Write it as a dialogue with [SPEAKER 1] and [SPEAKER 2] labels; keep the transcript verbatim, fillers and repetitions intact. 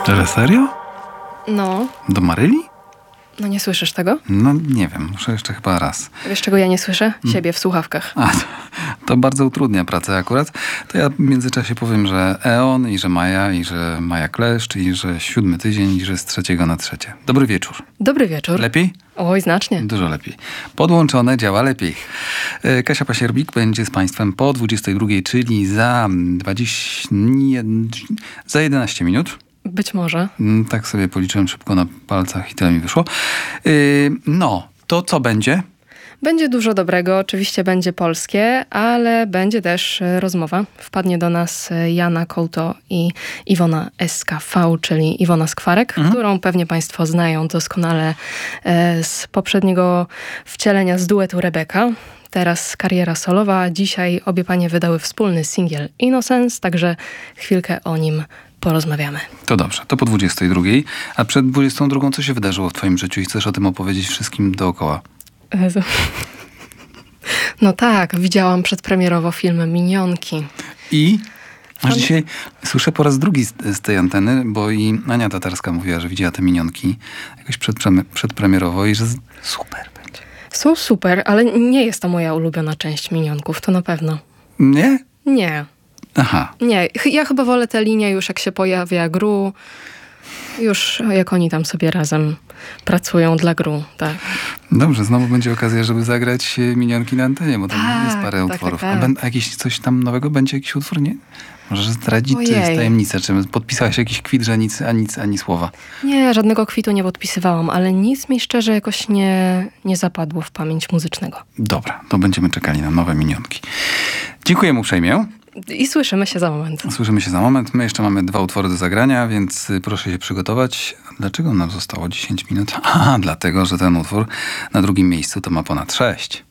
[SPEAKER 1] Ale serio?
[SPEAKER 2] No.
[SPEAKER 1] Do Maryli?
[SPEAKER 2] No nie słyszysz tego?
[SPEAKER 1] No nie wiem, muszę jeszcze chyba raz.
[SPEAKER 2] Wiesz, czego ja nie słyszę? Siebie w słuchawkach.
[SPEAKER 1] A, to, to bardzo utrudnia pracę akurat. To ja w międzyczasie powiem, że Eon i że Maja, i że Maja Kleszcz, i że siódmy tydzień, i że z trzeciego na trzecie. Dobry wieczór.
[SPEAKER 2] Dobry wieczór.
[SPEAKER 1] Lepiej?
[SPEAKER 2] Oj, znacznie.
[SPEAKER 1] Dużo lepiej. Podłączone działa lepiej. Kasia Pasierbik będzie z Państwem po dwudziestej drugiej, czyli za dwadzieścia, nie, za jedenaście minut.
[SPEAKER 2] Być może.
[SPEAKER 1] Tak sobie policzyłem szybko na palcach i tyle mi wyszło. Yy, no, to co będzie?
[SPEAKER 2] Będzie dużo dobrego, oczywiście będzie polskie, ale będzie też rozmowa. Wpadnie do nas Jana Kołto i Iwona S K V, czyli Iwona Skwarek, mhm. którą pewnie Państwo znają doskonale z poprzedniego wcielenia z duetu Rebeka. Teraz kariera solowa. Dzisiaj obie panie wydały wspólny singiel Innocence, także chwilkę o nim porozmawiamy.
[SPEAKER 1] To dobrze, to po dwudziestej drugiej. A przed dwudziestą drugą co się wydarzyło w twoim życiu i chcesz o tym opowiedzieć wszystkim dookoła?
[SPEAKER 2] Jezu. No tak, widziałam przedpremierowo film Minionki.
[SPEAKER 1] I? Aż dzisiaj słyszę po raz drugi z, z tej anteny, bo i Ania Tatarska mówiła, że widziała te Minionki jakoś przedpremi- przedpremierowo i że super będzie.
[SPEAKER 2] Są super, ale nie jest to moja ulubiona część Minionków, to na pewno.
[SPEAKER 1] Nie?
[SPEAKER 2] Nie.
[SPEAKER 1] Aha.
[SPEAKER 2] Nie, ja chyba wolę tę linię już jak się pojawia Gru, już jak oni tam sobie razem pracują dla Gru, tak.
[SPEAKER 1] Dobrze, znowu będzie okazja, żeby zagrać Minionki na antenie, bo tam
[SPEAKER 2] tak,
[SPEAKER 1] jest parę
[SPEAKER 2] tak,
[SPEAKER 1] utworów.
[SPEAKER 2] tak, tak.
[SPEAKER 1] A, ben, a jakiś coś tam nowego będzie? Jakiś utwór? Nie? Możesz zdradzić
[SPEAKER 2] Ojej.
[SPEAKER 1] tajemnicę? Czy podpisałaś jakiś kwit, że nic, a nic, ani słowa?
[SPEAKER 2] Nie, żadnego kwitu nie podpisywałam, ale nic mi szczerze jakoś nie, nie zapadło w pamięć muzycznego.
[SPEAKER 1] Dobra, to będziemy czekali na nowe Minionki. Dziękujemy uprzejmie.
[SPEAKER 2] I słyszymy się za moment.
[SPEAKER 1] Słyszymy się za moment. My jeszcze mamy dwa utwory do zagrania, więc proszę się przygotować. Dlaczego nam zostało dziesięć minut? A, dlatego, że ten utwór na drugim miejscu to ma ponad sześć.